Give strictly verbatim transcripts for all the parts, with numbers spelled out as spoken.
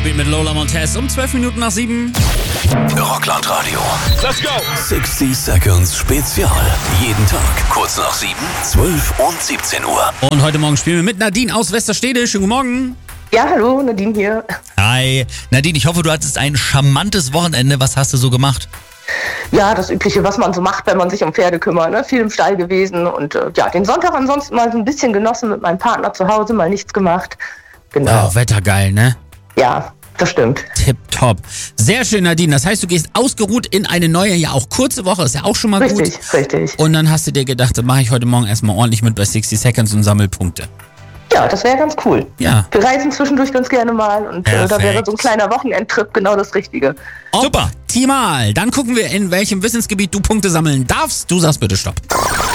Moabit mit Lola Montez um zwölf Minuten nach sieben. Rockland Radio. Let's go! sechzig Seconds Spezial. Jeden Tag kurz nach sieben, zwölf und siebzehn Uhr. Und heute Morgen spielen wir mit Nadine aus Westerstede. Schönen guten Morgen. Ja, hallo, Nadine hier. Hi. Nadine, ich hoffe, du hattest ein charmantes Wochenende. Was hast du so gemacht? Ja, das Übliche, was man so macht, wenn man sich um Pferde kümmert. Ne? Viel im Stall gewesen und äh, ja, den Sonntag ansonsten mal so ein bisschen genossen mit meinem Partner zu Hause, mal nichts gemacht. Genau. Oh, Wetter geil, ne? Ja, das stimmt. Tipptopp. Sehr schön, Nadine. Das heißt, du gehst ausgeruht in eine neue, ja auch kurze Woche. Ist ja auch schon mal Richtig, gut. richtig. Und dann hast du dir gedacht, das mache ich heute Morgen erstmal ordentlich mit bei sechzig Seconds und sammel Punkte. Ja, das wäre ganz cool. Ja. Wir reisen zwischendurch ganz gerne mal und äh, da wäre so ein kleiner Wochenendtrip genau das Richtige. Super. Optimal. Dann gucken wir, in welchem Wissensgebiet du Punkte sammeln darfst. Du sagst bitte Stopp.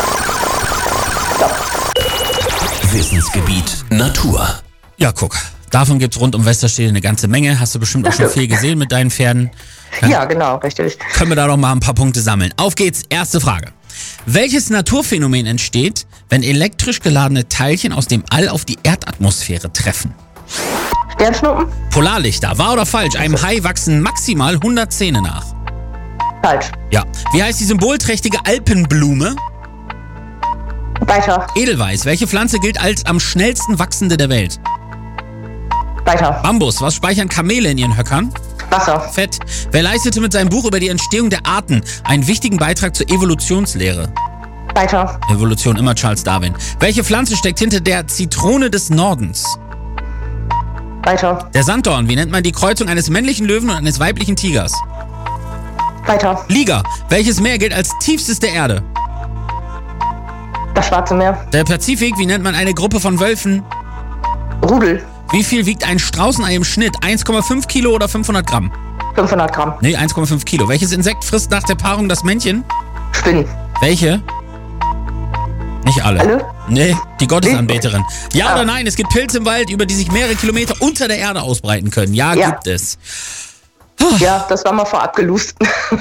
Wissensgebiet Natur. Ja, guck. Davon gibt's rund um Westerstede eine ganze Menge. Hast du bestimmt auch schon viel gesehen mit deinen Pferden. Ja, ja genau, richtig. Können wir da doch mal ein paar Punkte sammeln. Auf geht's. Erste Frage. Welches Naturphänomen entsteht, wenn elektrisch geladene Teilchen aus dem All auf die Erdatmosphäre treffen? Sternschnuppen? Polarlichter. Wahr oder falsch? Einem Hai wachsen maximal hundert Zähne nach. Falsch. Ja. Wie heißt die symbolträchtige Alpenblume? Weiter. Edelweiß. Welche Pflanze gilt als am schnellsten wachsende der Welt? Weiter. Bambus. Was speichern Kamele in ihren Höckern? Wasser. Fett. Wer leistete mit seinem Buch über die Entstehung der Arten einen wichtigen Beitrag zur Evolutionslehre? Weiter. Evolution, immer Charles Darwin. Welche Pflanze steckt hinter der Zitrone des Nordens? Weiter. Der Sanddorn. Wie nennt man die Kreuzung eines männlichen Löwen und eines weiblichen Tigers? Weiter. Liga. Welches Meer gilt als tiefstes der Erde? Das Schwarze Meer. Der Pazifik. Wie nennt man eine Gruppe von Wölfen? Rudel. Wie viel wiegt ein Straußenei im Schnitt? eins Komma fünf Kilo oder fünfhundert Gramm? fünfhundert Gramm. Nee, eins Komma fünf Kilo. Welches Insekt frisst nach der Paarung das Männchen? Spinnen. Welche? Nicht alle. Alle? Nee, die Gottesanbeterin. Ja Ah. oder nein, es gibt Pilze im Wald, über die sich mehrere Kilometer unter der Erde ausbreiten können. Ja, Ja. gibt es. Ja, das war mal vorab gelust.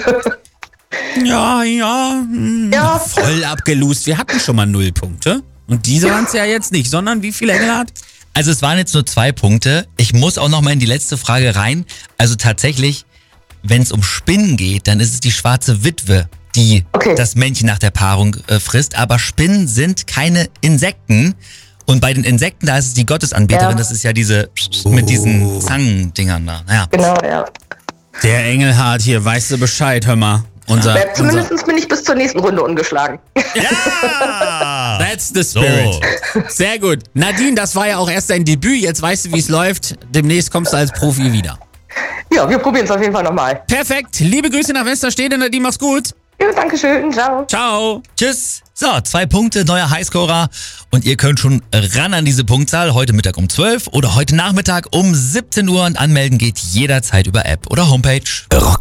Ja, ja. hm, Ja. Voll abgelust. Wir hatten schon mal null Punkte. Und diese waren es ja jetzt nicht, sondern wie viel Engelhardt? Also es waren jetzt nur zwei Punkte. Ich muss auch noch mal in die letzte Frage rein. Also tatsächlich, wenn es um Spinnen geht, dann ist es die schwarze Witwe, die Okay. das Männchen nach der Paarung äh, frisst. Aber Spinnen sind keine Insekten. Und bei den Insekten, da ist es die Gottesanbeterin. Ja. Das ist ja diese mit diesen Zangendingern da. Naja. Genau, ja. Der Engelhardt hier, weißt du Bescheid, hör mal. Unser, Ja, zumindest bin ich bis zur nächsten Runde ungeschlagen. Ja! That's the spirit. Sehr gut. Nadine, das war ja auch erst dein Debüt. Jetzt weißt du, wie es läuft. Demnächst kommst du als Profi wieder. Ja, wir probieren es auf jeden Fall nochmal. Perfekt. Liebe Grüße nach Westerstede. Nadine, mach's gut. Ja, danke schön. Ciao. Ciao. Tschüss. So, zwei Punkte, neuer Highscorer. Und ihr könnt schon ran an diese Punktzahl. Heute Mittag um zwölf oder heute Nachmittag um siebzehn Uhr. Und anmelden geht jederzeit über App oder Homepage. Rock